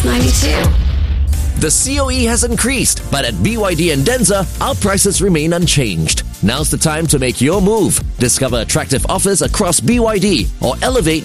92. The COE has increased, but at BYD and Denza, our prices remain unchanged. Now's the time to make your move. Discover attractive offers across BYD or elevate